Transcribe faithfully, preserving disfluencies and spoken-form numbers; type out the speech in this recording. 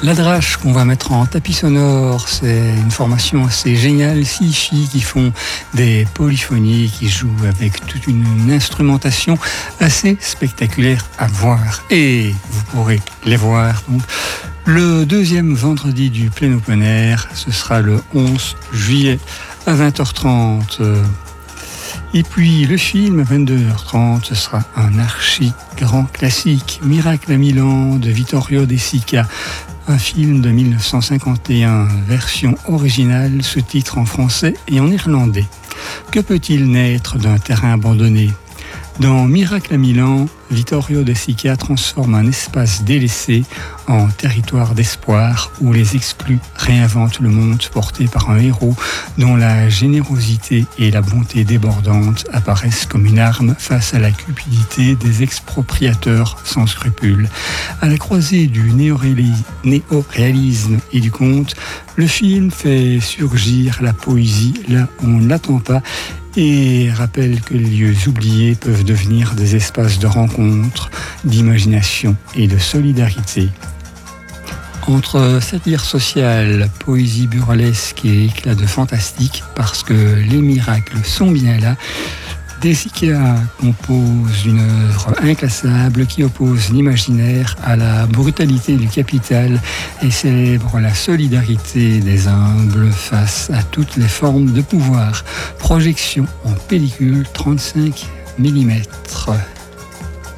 La Drache qu'on va mettre en tapis sonore, c'est une formation assez géniale, six filles qui font des polyphonies, qui jouent avec toute une instrumentation assez spectaculaire à voir. Et vous pourrez les voir donc le deuxième vendredi du plein open air, ce sera le onze juillet à vingt heures trente. Et puis le film à vingt-deux heures trente, ce sera un archi grand classique, Miracle à Milan de Vittorio De Sica. Un film de mille neuf cent cinquante et un, version originale, sous-titre en français et en irlandais. Que peut-il naître d'un terrain abandonné ? Dans Miracle à Milan, Vittorio De Sica transforme un espace délaissé en territoire d'espoir où les exclus réinventent le monde porté par un héros dont la générosité et la bonté débordante apparaissent comme une arme face à la cupidité des expropriateurs sans scrupules. À la croisée du néo-réalisme et du conte, le film fait surgir la poésie là où on ne l'attend pas et rappelle que les lieux oubliés peuvent devenir des espaces de rencontre, d'imagination et de solidarité. Entre satire sociale, poésie burlesque et éclat de fantastique, parce que les miracles sont bien là, De Sica compose une œuvre inclassable qui oppose l'imaginaire à la brutalité du capital et célèbre la solidarité des humbles face à toutes les formes de pouvoir. Projection en pellicule trente-cinq millimètres.